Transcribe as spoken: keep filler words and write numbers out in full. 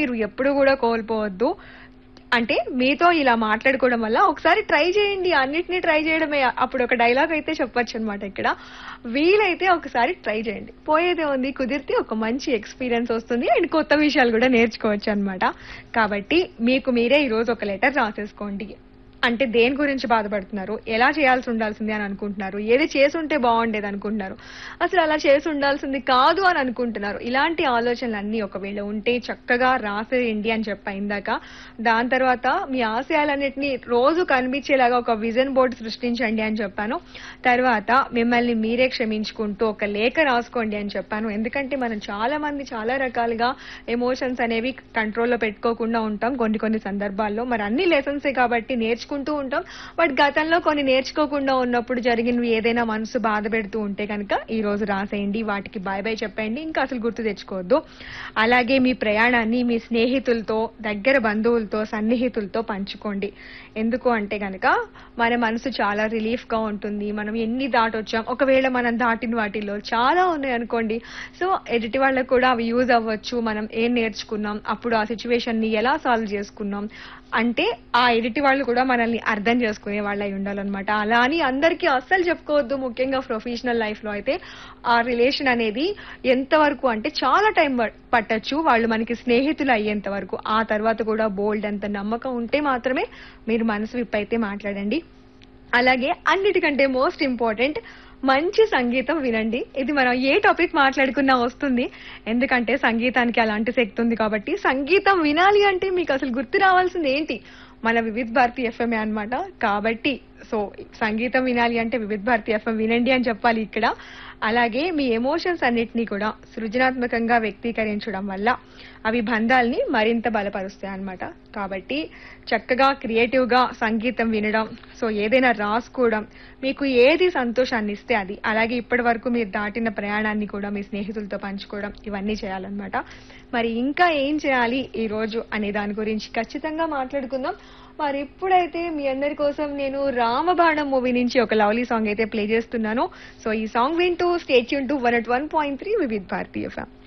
మీరు ఎప్పుడు కూడా కోల్పోవద్దు. అంటే మీతో ఇలా మాట్లాడుకోవడం వల్ల ఒకసారి ట్రై చేయండి. అన్నిటిని ట్రై చేయడమే. అప్పుడు ఒక డైలాగ్ అయితే చెప్పొచ్చు అనమాట ఇక్కడ. వీలైతే ఒకసారి ట్రై చేయండి. పోయేదే ఉంది, కుదిరితే ఒక మంచి ఎక్స్‌పీరియన్స్ వస్తుంది. అండ్ కొత్త విషయాలు కూడా నేర్చుకోవచ్చు అనమాట. కాబట్టి మీకు మీరే ఈ రోజు ఒక లెటర్ రాసేసుకోండి. అంటే దేని గురించి బాధపడుతున్నారు? ఎలా చేయాల్సి ఉండాల్సింది అని అనుకుంటున్నారు? ఏది చేసుంటే బాగుండేది అనుకుంటున్నారు? అసలు అలా చేసి ఉండాల్సింది కాదు అని అనుకుంటున్నారు? ఇలాంటి ఆలోచనలన్నీ ఒకవేళ ఉంటే చక్కగా రాసేయండి అని చెప్పా ఇందాక. దాని తర్వాత మీ ఆశయాలన్నిటిని రోజు కనిపించేలాగా ఒక విజన్ బోర్డ్ సృష్టించండి అని చెప్పాను. తర్వాత మిమ్మల్ని మీరే క్షమించుకుంటూ ఒక లేఖ రాసుకోండి అని చెప్పాను. ఎందుకంటే మనం చాలా మంది చాలా రకాలుగా ఎమోషన్స్ అనేవి కంట్రోల్లో పెట్టుకోకుండా ఉంటాం కొన్ని కొన్ని సందర్భాల్లో. మరి అన్ని లెసన్సే కాబట్టి నేర్చుకుంటూ ఉంటాం. బట్ గతంలో కొన్ని నేర్చుకోకుండా ఉన్నప్పుడు జరిగినవి ఏదైనా మనసు బాధ పెడుతూ ఉంటే కనుక ఈ రోజు రాసేయండి. వాటికి బాయ్ బాయ్ చెప్పండి. ఇంకా అసలు గుర్తు తెచ్చుకోవద్దు. అలాగే మీ ప్రయాణాన్ని మీ స్నేహితులతో, దగ్గర బంధువులతో, సన్నిహితులతో పంచుకోండి. ఎందుకు అంటే గనక మన మనసు చాలా రిలీఫ్ గా ఉంటుంది. మనం ఎన్ని దాటొచ్చాం, ఒకవేళ మనం దాటిన వాటిల్లో చాలా ఉన్నాయి అనుకోండి, సో ఎదుటి వాళ్ళకు కూడా అవి యూజ్ అవ్వచ్చు. మనం ఏం నేర్చుకున్నాం, అప్పుడు ఆ సిచ్యువేషన్ ని ఎలా సాల్వ్ చేసుకున్నాం, అంటే ఆ ఎదుటి వాళ్ళు కూడా మనల్ని అర్థం చేసుకునే వాళ్ళు అయి ఉండాలన్నమాట. అలా అని అందరికీ అస్సలు చెప్పుకోవద్దు. ముఖ్యంగా ప్రొఫెషనల్ లైఫ్ లో అయితే ఆ రిలేషన్ అనేది ఎంతవరకు అంటే చాలా టైం పట్టొచ్చు వాళ్ళు మనకి స్నేహితులు అయ్యేంత వరకు. ఆ తర్వాత కూడా బోల్డ్ అంత నమ్మకం ఉంటే మాత్రమే మీరు మనసు విప్పైతే మాట్లాడండి. అలాగే అన్నిటికంటే మోస్ట్ ఇంపార్టెంట్, మంచి సంగీతం వినండి. ఇది మనం ఏ టాపిక్ మాట్లాడుకున్నా వస్తుంది. ఎందుకంటే సంగీతానికి అలాంటి శక్తి ఉంది కాబట్టి. సంగీతం వినాలి అంటే మీకు అసలు గుర్తు రావాల్సింది ఏంటి? మన వివిధ్ భారతి ఎఫ్ఎం అన్నమాట. కాబట్టి సో సంగీతం వినాలి అంటే వివిధ్ భారతి ఎఫ్ఎం వినండి అని చెప్పాలి ఇక్కడ. అలాగే మీ ఎమోషన్స్ అన్నిటినీ కూడా సృజనాత్మకంగా వ్యక్తీకరించడం వల్ల అవి బంధాల్ని మరింత బలపరుస్తాయి అన్నమాట. కాబట్టి చక్కగా క్రియేటివ్ గా సంగీతం వినడం, సో ఏదైనా రాసుకోవడం, మీకు ఏది సంతోషాన్ని ఇస్తే అది. అలాగే ఇప్పటి వరకు మీరు దాటిన ప్రయాణాన్ని కూడా మీ స్నేహితులతో పంచుకోవడం, ఇవన్నీ చేయాలన్నమాట. మరి ఇంకా ఏం చేయాలి ఈ రోజు అనే దాని గురించి ఖచ్చితంగా మాట్లాడుకుందాం. మరి ఇప్పుడైతే మీ అందరి కోసం నేను రామబాణం మూవీ నుంచి ఒక లవ్లీ సాంగ్ అయితే ప్లే చేస్తున్నాను. సో ఈ సాంగ్ వింటూ stay tune to one at one point three Vividh Bharati FM.